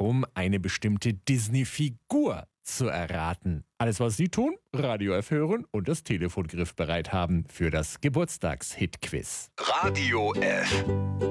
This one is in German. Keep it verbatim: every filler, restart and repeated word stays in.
darum, eine bestimmte Disney-Figur zu erraten. Alles, was Sie tun, Radio F hören und das Telefon griffbereit haben für das Geburtstags-Hit-Quiz. Radio F.